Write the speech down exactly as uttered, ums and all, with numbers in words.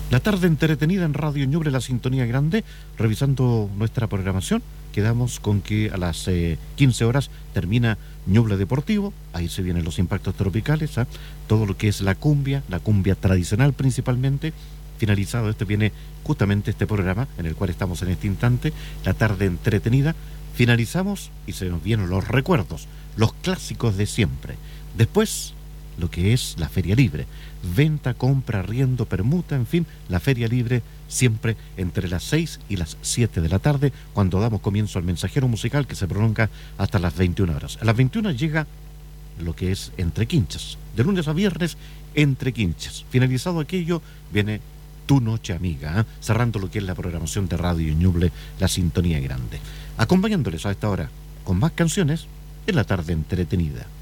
La tarde entretenida en Radio Ñuble, la sintonía grande, revisando nuestra programación. Quedamos con que a las eh, quince horas termina Ñuble Deportivo, ahí se vienen los impactos tropicales, ¿eh? Todo lo que es la cumbia, la cumbia tradicional principalmente. Finalizado este viene justamente este programa en el cual estamos en este instante, la tarde entretenida. Finalizamos y se nos vienen los recuerdos, los clásicos de siempre. Después, lo que es la Feria Libre. Venta, compra, arriendo, permuta, en fin, la Feria Libre siempre entre las seis y las siete de la tarde, cuando damos comienzo al mensajero musical que se prolonga hasta las veintiuna horas. A las veintiuna llega lo que es Entre Quinchas. De lunes a viernes, Entre Quinchas. Finalizado aquello, viene Tu Noche Amiga, ¿eh? Cerrando lo que es la programación de Radio Ñuble, la sintonía grande. Acompañándoles a esta hora con más canciones en la tarde entretenida.